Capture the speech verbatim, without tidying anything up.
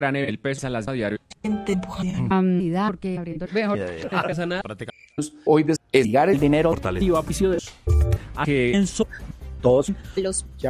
el peso a las diario. Porque abriendo mejor. Hoy es llegar el dinero fortalecido a de que todos los